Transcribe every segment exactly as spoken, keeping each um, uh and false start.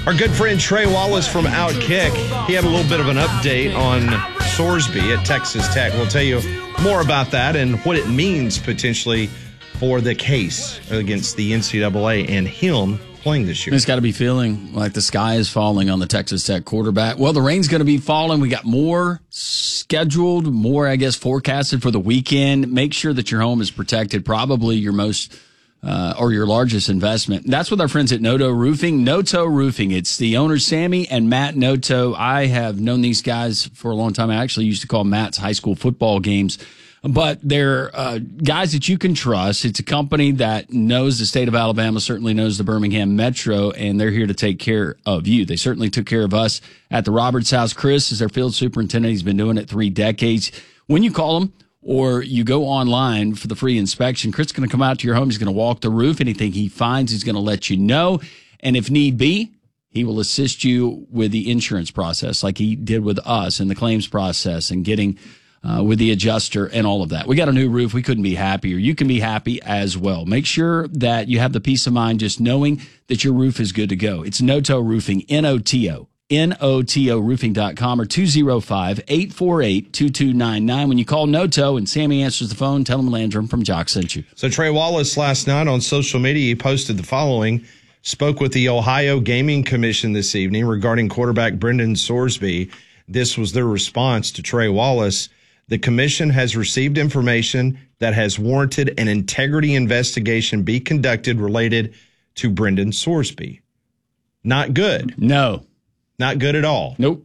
Our good friend Trey Wallace from Outkick, he had a little bit of an update on Sorsby at Texas Tech. We'll tell you more about that and what it means potentially for the case against the N C double A and him playing this year. It's got to be feeling like the sky is falling on the Texas Tech quarterback. Well, the rain's going to be falling. We got more scheduled, more, I guess, forecasted for the weekend. Make sure that your home is protected, probably your most uh, or your largest investment. That's with our friends at Noto Roofing. Noto Roofing. It's the owners, Sammy and Matt Noto. I have known these guys for a long time. I actually used to call Matt's high school football games. But they're uh, guys that you can trust. It's a company that knows the state of Alabama, certainly knows the Birmingham Metro, and they're here to take care of you. They certainly took care of us at the Roberts House. Chris is their field superintendent. He's been doing it three decades. When you call him or you go online for the free inspection, Chris is going to come out to your home. He's going to walk the roof. Anything he finds, he's going to let you know. And if need be, he will assist you with the insurance process like he did with us and the claims process and getting Uh, with the adjuster and all of that. We got a new roof. We couldn't be happier. You can be happy as well. Make sure that you have the peace of mind just knowing that your roof is good to go. It's Noto Roofing, N O T O, N O T O roofing dot com or two oh five, eight four eight, two two nine nine. When you call Noto and Sammy answers the phone, tell him Landrum from Jock sent you. So Trey Wallace last night on social media, he posted the following, spoke with the Ohio Gaming Commission this evening regarding quarterback Brendan Sorsby. This was their response to Trey Wallace. The commission has received information that has warranted an integrity investigation be conducted related to Brendan Sorsby. Not good. No. Not good at all. Nope.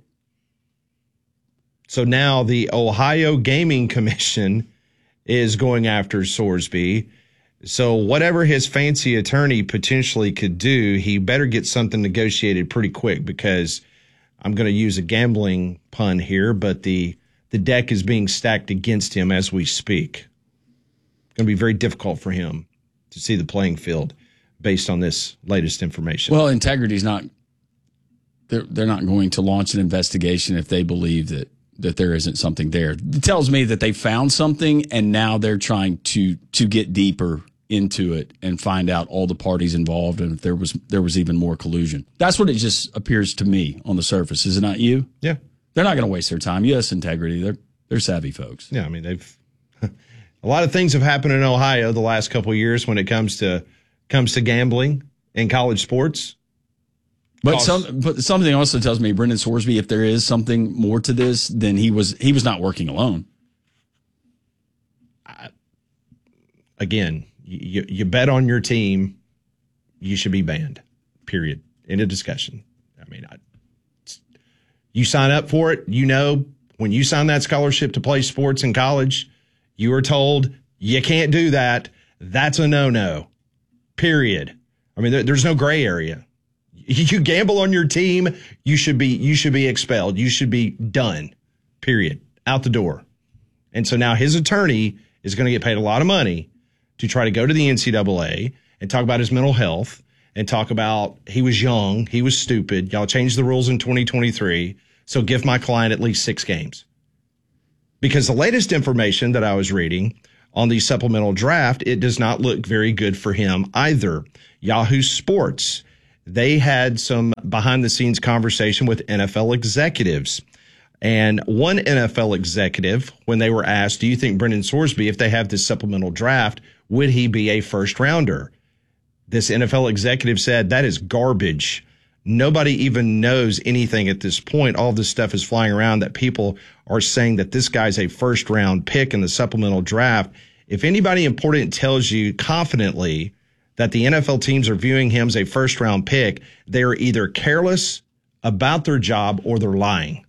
So now the Ohio Gaming Commission is going after Sorsby. So whatever his fancy attorney potentially could do, he better get something negotiated pretty quick because I'm going to use a gambling pun here, but the The deck is being stacked against him as we speak. It's going to be very difficult for him to see the playing field based on this latest information. Well, integrity's not they're they're not going to launch an investigation if they believe that that there isn't something there. It tells me that they found something and now they're trying to to get deeper into it and find out all the parties involved and if there was there was even more collusion. That's what it just appears to me on the surface. Is it not you? Yeah. They're not going to waste their time. U S Integrity, they're they're savvy folks. Yeah, I mean they've a lot of things have happened in Ohio the last couple of years when it comes to comes to gambling in college sports. But some but something also tells me Brendan Sorsby, if there is something more to this, then he was he was not working alone. I, again, you you bet on your team, you should be banned. Period. End of discussion. I mean, I. You sign up for it, you know, when you sign that scholarship to play sports in college, you are told you can't do that. That's a no-no, period. I mean, there, there's no gray area. You gamble on your team, you should be you should be expelled. You should be done, period, out the door. And so now his attorney is going to get paid a lot of money to try to go to the N C double A and talk about his mental health and talk about he was young, he was stupid. Y'all changed the rules in twenty twenty-three, so give my client at least six games. Because the latest information that I was reading on the supplemental draft, it does not look very good for him either. Yahoo Sports, they had some behind-the-scenes conversation with N F L executives. And one N F L executive, when they were asked, do you think Brendan Sorsby, if they have this supplemental draft, would he be a first-rounder? This N F L executive said, that is garbage. Nobody even knows anything at this point. All this stuff is flying around that people are saying that this guy's a first round pick in the supplemental draft. If anybody important tells you confidently that the N F L teams are viewing him as a first round pick, they are either careless about their job or they're lying.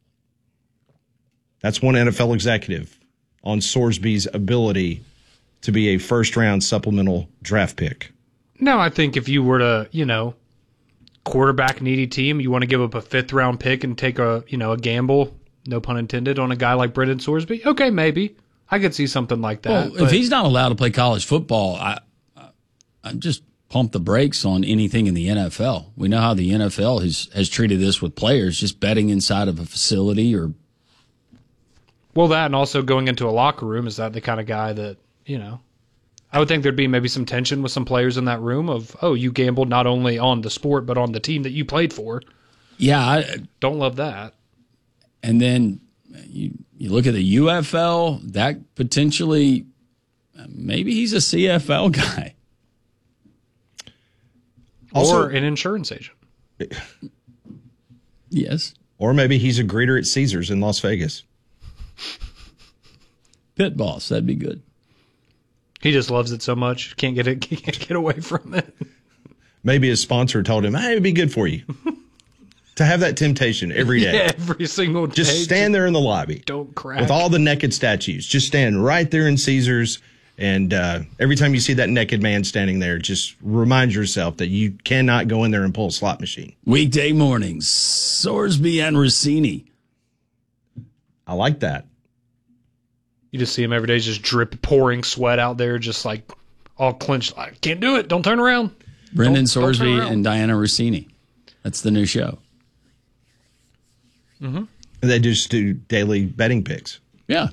That's one N F L executive on Sorsby's ability to be a first round supplemental draft pick. No, I think if you were to, you know, quarterback needy team, you want to give up a fifth round pick and take a, you know, a gamble, no pun intended, on a guy like Brendan Sorsby. Okay, maybe I could see something like that. Well, if he's not allowed to play college football, I, I, I just pump the brakes on anything in the N F L. We know how the N F L has has treated this with players, just betting inside of a facility or. Well, that and also going into a locker room, is that the kind of guy that, you know, I would think there'd be maybe some tension with some players in that room of, oh, you gambled not only on the sport, but on the team that you played for. Yeah, I, Don't love that. and then you you look at the U F L. That potentially, maybe he's a C F L guy. Also- or an insurance agent. Yes, Or maybe he's a greeter at Caesars in Las Vegas. pit boss. That'd be good. He just loves it so much. Can't get it. Can't get away from it. Maybe his sponsor told him, hey, it'd be good for you to have that temptation every day. Yeah, every single day. Just stand there in the lobby Don't crack. with all the naked statues. Just stand right there in Caesars. And uh, every time you see that naked man standing there, just remind yourself that you cannot go in there and pull a slot machine. Weekday mornings, Sorsby and Rossini. I like that. You just see him every day, just drip, pouring sweat out there, just like all clenched. Like, can't do it. Don't turn around. Brendan Don't- don't turn Sorsby around. and Diana Rossini. That's the new show. And they just do daily betting picks. Yeah.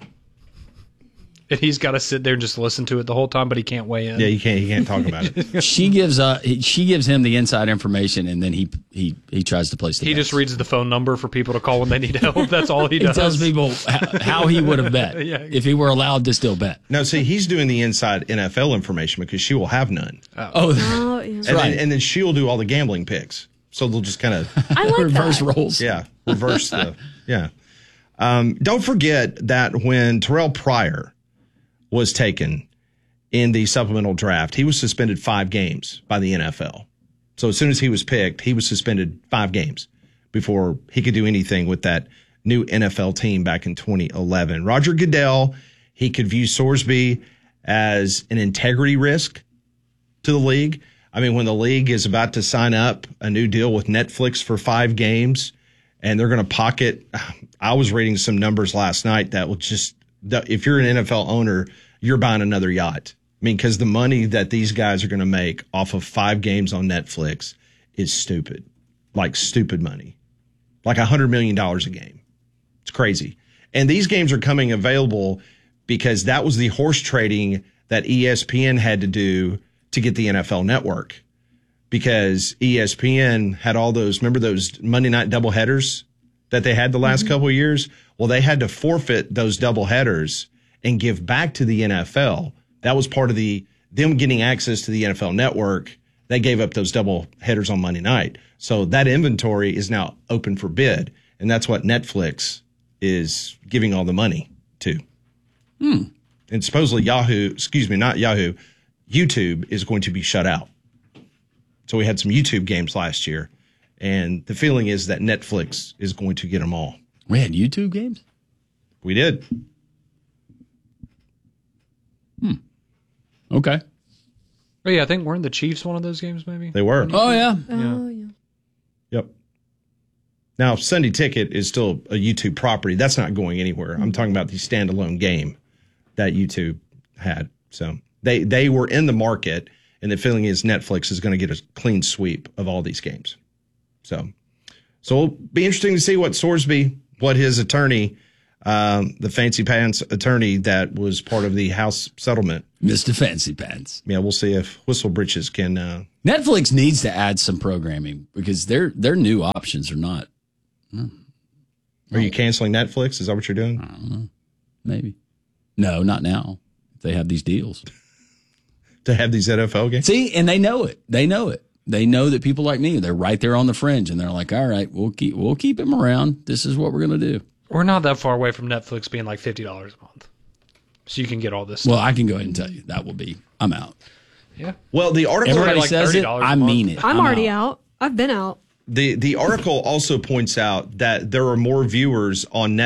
And he's got to sit there and just listen to it the whole time, but he can't weigh in. Yeah, you can't you can't talk about it. She gives uh he- she gives him the inside information, and then he he he tries to place the He bets. just reads the phone number for people to call when they need help. That's all he He does. tells people how, how he would have bet Yeah. if he were allowed to still bet. No, see, he's doing the inside N F L information because she will have none. Oh, Oh, yeah. and, right. then, and then she'll do all the gambling picks. So they'll just kind of, I like reverse that. roles. yeah, reverse the, yeah. Um, don't forget that when Terrell Pryor was taken in the supplemental draft, he was suspended five games by the N F L. So as soon as he was picked, he was suspended five games before he could do anything with that new N F L team back in twenty eleven. Roger Goodell, he could view Sorsby as an integrity risk to the league. I mean, when the league is about to sign up a new deal with Netflix for five games and they're going to pocket, I was reading some numbers last night that will just, if you're an N F L owner, you're buying another yacht. I mean, because the money that these guys are going to make off of five games on Netflix is stupid, like stupid money, like a hundred million dollars a game. It's crazy. And these games are coming available because that was the horse trading that E S P N had to do to get the N F L network, because E S P N had all those, remember those Monday night doubleheaders that they had the last couple of years? Well, they had to forfeit those doubleheaders and give back to the N F L. That was part of the them getting access to the N F L network. They gave up those double headers on Monday night. So that inventory is now open for bid. And that's what Netflix is giving all the money to. Hmm. And supposedly Yahoo, excuse me, not Yahoo, YouTube is going to be shut out. So we had some YouTube games last year. And the feeling is that Netflix is going to get them all. We had YouTube games? We did. Okay. Oh, yeah, I think weren't the Chiefs one of those games, maybe? They were. Oh, yeah. Oh, yeah. Yep. Now, Sunday Ticket is still a YouTube property. That's not going anywhere. I'm talking about the standalone game that YouTube had. So they they were in the market, and the feeling is Netflix is going to get a clean sweep of all these games. So, so it'll be interesting to see what Sorsby, what his attorney, um, the fancy pants attorney that was part of the House settlement. Mister Fancy Pants. Yeah, we'll see if Whistle Britches can. Uh, Netflix needs to add some programming because their their new options are not. are you canceling Netflix? Is that what you're doing? Maybe. No, not now. They have these deals. To have these N F L games? See, and they know it. They know it. They know that people like me, they're right there on the fringe, and they're like, "All right, we'll keep we'll keep him around. This is what we're gonna do." We're not that far away from Netflix being like fifty dollars a month. So you can get all this stuff. Well, I can go ahead and tell you that will be. I'm out. Yeah. Well, the article Everybody like says it. thirty dollars a I month. mean it. I'm, already out. out. I've been out. the the article also points out that there are more viewers on Netflix